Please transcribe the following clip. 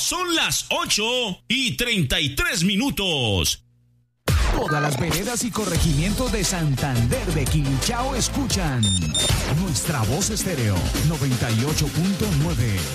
Son las 8:33. Todas las veredas y corregimientos de Santander de Quilichao escuchan Nuestra Voz Estéreo 98.9.